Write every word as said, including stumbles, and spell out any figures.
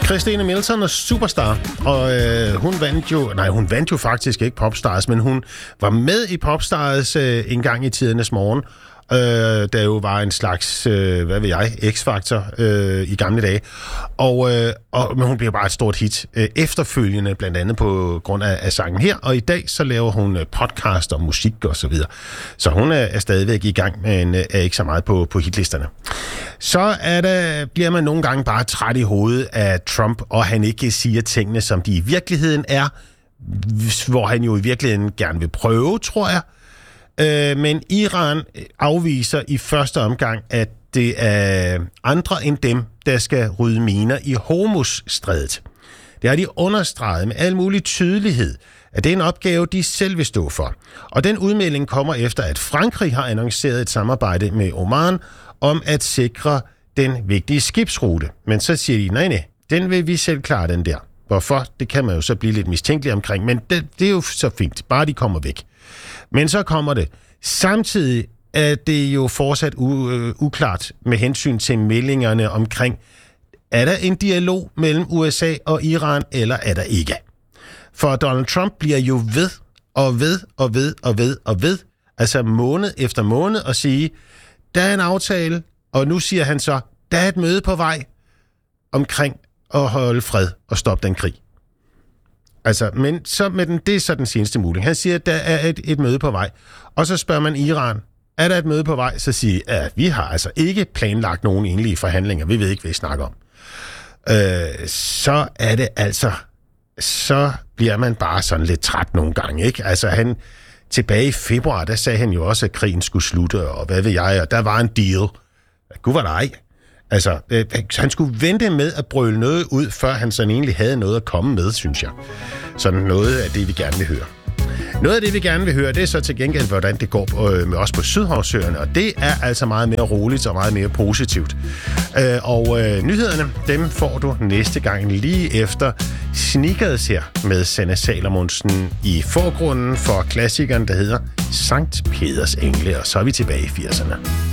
Christine Milton er superstar, og øh, hun vandt jo, nej, hun vandt jo faktisk ikke Popstars, men hun var med i Popstars øh, en gang i tidernes morgen, øh, der jo var en slags, øh, hvad ved jeg, X-Factor øh, i gamle dage, og, øh, og men hun blev bare et stort hit øh, efterfølgende, blandt andet på grund af, af sangen her, og i dag så laver hun øh, podcast og musik og så videre, så hun er, er stadigvæk i gang, men øh, er ikke så meget på, på hitlisterne. Så er der, bliver man nogle gange bare træt i hovedet af Trump, og han ikke siger tingene, som de i virkeligheden er, hvor han jo i virkeligheden gerne vil prøve, tror jeg. Øh, men Iran afviser i første omgang, at det er andre end dem, der skal rydde miner i Hormuzstrædet. Det har de understreget med al mulig tydelighed, at det er en opgave, de selv vil stå for. Og den udmelding kommer efter, at Frankrig har annonceret et samarbejde med Oman om at sikre den vigtige skibsrute. Men så siger de, nej, nej, den vil vi selv klare, den der. Hvorfor? Det kan man jo så blive lidt mistænkelig omkring, men det, det er jo så fint, bare de kommer væk. Men så kommer det. Samtidig er det jo fortsat u- øh, uklart med hensyn til meldingerne omkring, er der en dialog mellem U S A og Iran, eller er der ikke? For Donald Trump bliver jo ved og ved og ved og ved og ved, altså måned efter måned, og sige, der er en aftale, og nu siger han så, der er et møde på vej omkring at holde fred og stoppe den krig. Altså, men så med den, det er så den seneste mulighed. Han siger, at der er et, et møde på vej. Og så spørger man Iran, er der et møde på vej? Så siger de, at vi har altså ikke planlagt nogen egentlige forhandlinger. Vi ved ikke, hvad I snakker om. Øh, så er det altså, så bliver man bare sådan lidt træt nogle gange, ikke? Altså, han, tilbage i februar, der sagde han jo også, at krigen skulle slutte, og hvad ved jeg, og der var en deal. Gud var der ej. Altså, øh, han skulle vente med at brøle noget ud, før han sådan egentlig havde noget at komme med, synes jeg. Sådan noget af det, vi gerne vil høre. Noget af det, vi gerne vil høre, det er så til gengæld, hvordan det går øh, med os på Sydhavsøerne, og det er altså meget mere roligt og meget mere positivt. Øh, og øh, nyhederne, dem får du næste gang lige efter Sneakers her med Sanne Salomonsen i forgrunden for klassikeren, der hedder Sankt Peders Engle, og så er vi tilbage i firserne.